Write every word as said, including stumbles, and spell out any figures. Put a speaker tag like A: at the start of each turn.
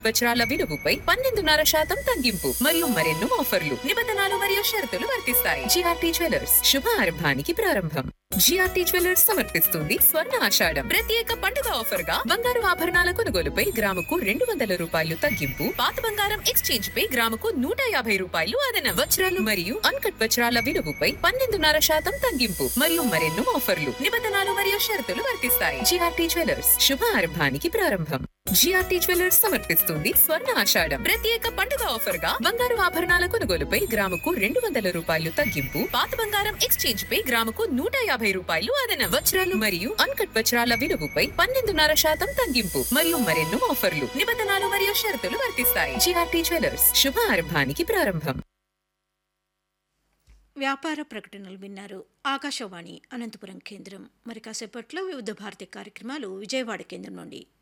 A: వజ్రాల విలువపై పన్నెండున్నర శాతం తగ్గింపు మరియు మరెన్నో ఆఫర్లు, నిబంధనలు మరియు షరతులు వర్తిస్తాయి. జిఆర్టీ జ్యువెలర్స్ శుభ ఆరంభానికి ప్రారంభం. జిఆర్టీ జ్యువెలర్స్ సమర్పిస్తుంది స్వర్ణ ఆషాఢం ప్రత్యేక పండుగ ఆఫర్ గా బంగారు ఆభరణాల కొనుగోలుపై గ్రాముకు రెండు వందల రూపాయలు తగ్గింపు, పాత బంగారం ఎక్స్చేంజ్ పై గ్రాముకు నూట యాభై రూపాయలు అదనం, వజ్రాలు మరియు అన్కట్ వజ్రాల విలువపై పన్నెండున్నర శాతం తగ్గింపు మరియు మరెన్నో ఆఫర్లు, నిబంధనలు మరియు షరతులు వర్తిస్తాయి. జిఆర్టీ జ్యువెలర్స్ శుభ ఆరంభానికి ప్రారంభం. జిఆర్టీ జ్యువెలర్స్ సమర్పిస్తుంది స్వర్ణ ఆషాఢం ప్రత్యేక పండుగ ఆఫర్ గా బంగారు ఆభరణాల కొనుగోలుపై గ్రాముకు రెండు వందల రూపాయలు తగ్గింపు, పాత బంగారం ఎక్స్చేంజ్ పై గ్రాముకు నూట యాభై రూపాయలు అదనం, వజ్రాలు మరియు అన్కట్ వజ్రాల విలువపై పన్నెండున్నర శాతం తగ్గింపు మరియు మరెన్నో ఆఫర్లు, నిబంధనలు మరియు షరతులు వర్తిస్తాయి. జిఆర్టీ జ్యువెలర్స్ శుభ ఆరంభానికి ప్రారంభం.
B: వ్యాపార ప్రకటనలు విన్నారు. ఆకాశవాణి అనంతపురం కేంద్రం. మరి కాసేపట్లో వివిధ భారతి కార్యక్రమాలు విజయవాడ కేంద్రం నుండి.